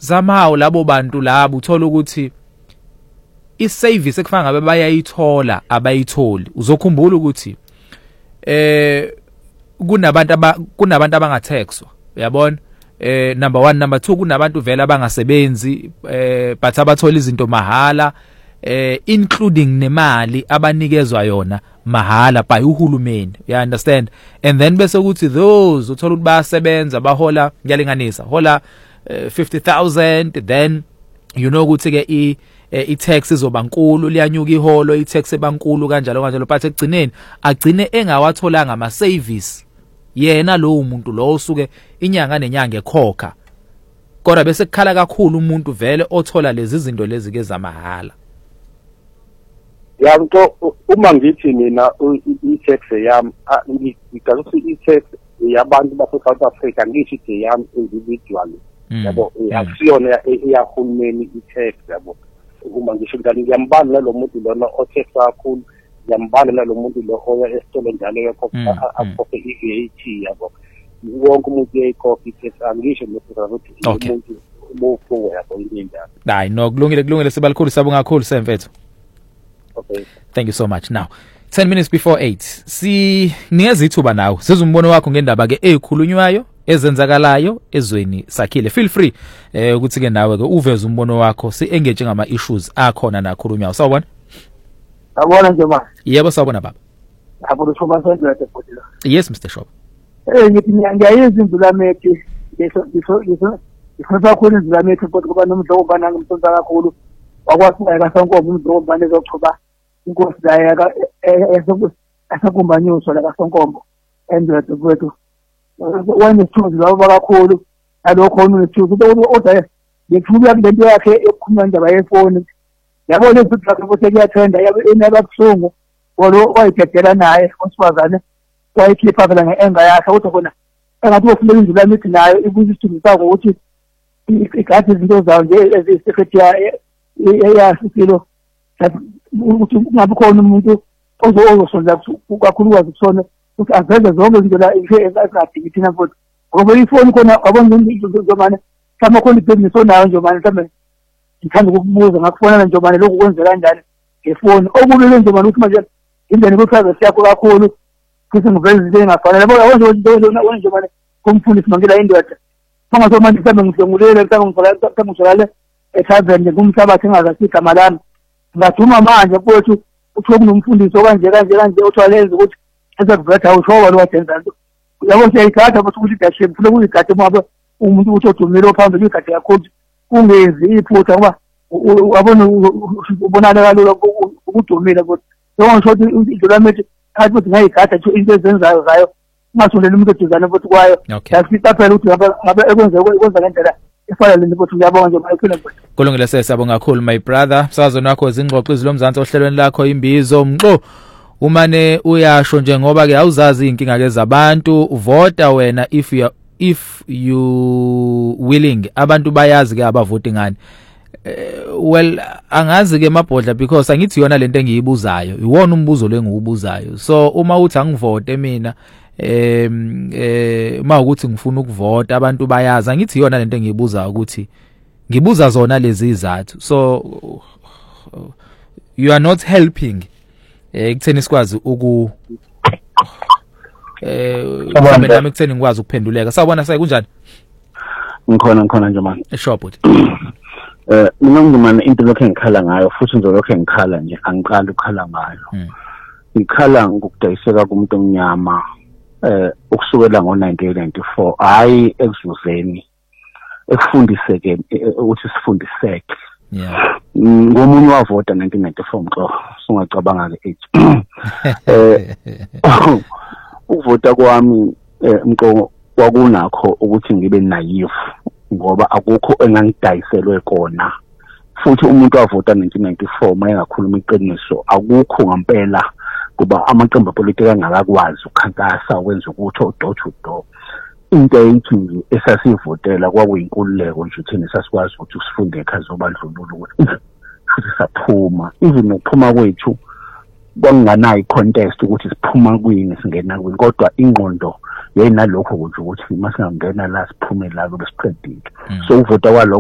somehow labo bantu labo uthola ukuthi iservice ekufana ngabe bayayithola abayitholi. Uzokhumbula ukuthi kunabantu abangathexwa, uyabona? Number 1, number 2, kunabantu vele abangasebenzi but abathola izinto mahala, including nemali abanikezwa yona mahala by uhulumeni, you understand? And then bese ukuthi those uthola ukuthi bayasebenza bahola ngiyalinganisa hola 50,000, then you know ukuthi ke i-tax izoba nkulu, liyanyuka iholo, i-tax ebankulu kanjalo but ekugcineni agcine engawatholanga ama service yena lo umuntu lo osuke inyanga nenyanga ekhokha, kodwa bese kukhala kakhulu umuntu vele othola lezi zinto lezi ke zamahala. Yanto uma ngithi mina i-tax yami ngicela i-tax yabantu base South Africa ngisho ithi yami individually, yabo akusiyona eyahulumeni i-tax, yabo. Uma ngisho ngani ngiyambala lo muntu lona otax kakhulu, ngiyambala nalo muntu lo oya esitolo njalo yakhokha akhokhe i-VAT, yabo. Wonke umuntu uyayikhokha i-tax, angisho ukuthi umuntu bofuwe yabo indaba. Hayi no, kulungile sibalikhulu sabonga kakhulu semfethu. Okay. Thank you so much. Now 10 minutes before 8 sinikeza ithuba nawe sizumbono wakho ngendaba ke ezikhulunywayo ezenzakalayo ezweni sakhile. Feel free ukuthi ke nawe ke uveze umbono wakho si-engage ngama issues akhona nakhulunywayo. Sawubona? Sawubona nje ma. Yebo sawubona baba. Abona Shoba Sandra tepotela. Yes Mr. Shoba. Ngithi ngiyayenza imvulamethi ifuna khona imvulamethi kodwa kuba nomdloko bananga umsonto kakhulu. Wakwasuka kaSonkomo umdloko bane zokuba inkosi la yasakumbanyuswa la kaSonkomo endwethu kwethu. Wena isithunzi labo kakhulu alokho unesithunzi kodwa ngithula lento yakhe yokukhuluma indaba yefoni. Yabona ukuthi lakho futhi kuyathenda enaba kusungu walo wayithethela naye osifazane wayikhipha phela ngenga yakhe kodwa khona engathi ufuna indlela mithi nayo ibuza isithunzi sakho ukuthi igathi izinto zawo nje ezisecretary eyasilo ukuthi kungabe khona umuntu ozosonza kakhulukazi kusona ukuthi aveze zonke izinto la ezingadingi thina futhi ngoba ifoni khona wabona njomane kama khona ibhizinisi onayo njomane mhlawumbe ngithanda ukukubuza ngakufonela njomane lokhu kwenzeka kanjani ngefoni okubile njomane ukuthi manje indlela ku-privacy yakho kakhulu futhi ngiveze izinto engafanele bona wona njomane kumfundisi mangela indoda mangasomanje mhlawumbe ngihlongulele mhlawumbe ngizolale ethaveni kumhlabathi engazazi igama lami ngaduma manje mfowethu uthiwe kunomfundisi okanje uthiwa lenza ukuthi ezakuveta ushoba lo wadenza yabo siyayigada futhi ukuthi dashe mfuna ukuyigada uma umuntu ukuthi odumile ophambili uyigada kakhulu ungezi iphutha ngoba wabona ubonakala kalula ukudumile futhi yonke ngisho ukuthi idlulamethi athi ukuthi ngayigada into ezenzayo zayo ungasondeli umuntu eduzane futhi kwayo yasiqaphela ukuthi ngabe ekwenza ngendlela ifana lento futhi ngiyabonga nje bayiphila futhi. Kulungile sesabonga kakhulu my brother. Sazona wakho izingxoxo izilomzansi ohlelweni lakho imbizo mxo umane uyasho nje ngoba ke awuzazi inkinga ke zabantu vota wena if you willing. Abantu bayazi ke abavoti ngani. Well angazi ke mabhodla because angithi yona lento engiyibuzayo iwona umbuzo lengiwubuzayo. So uma uthi angivote mina mawukuthi ngifuna ukuvota abantu bayazi angithi yona lento engiyibuza ukuthi ngibuza zona lezi izathu. So you are not helping ekutheni sikwazi mhlawumbe nami ekutheni ngikwazi ukuphenduleka. Sawubona sayi kunjani? Ngikhona nje manje. Eshoput. Mina ngimana into lokho engikhala ngayo futhi ngizolokho ngikhala nje angiqala ukukhala ngayo. Ngikhala ngokudayiseka kumuntu omnyama ukusukela ngo1994 hayi ekuzuzeni ekufundiseke ukuthi sifundiseke. Yeah. Ngomunye wavota 1994 mhlo singacabanga ke ukuvota kwami mqo kwakunakho ukuthi ngibe naive ngoba akukho engangidayiselwe kona futhi umuntu wavota 1994 mayengakhuluma iqiniso akukho ngempela kuba amaqembu apolitiki angakakwazi ukukhankasa ukwenza ukuthi door to door into eyithi nje esasivotela kwakuyinkululeko nje thina sasikwazi ukuthi sifunde ekhaya zobandlululo ukuthi futhi saphuma even ukuphuma kwethu kwanganayo i-contest ukuthi siphuma kwini singena kwini kodwa ingqondo yayinalokho ukuthi masingangena la siphume la kube siqedile so uvota kwalo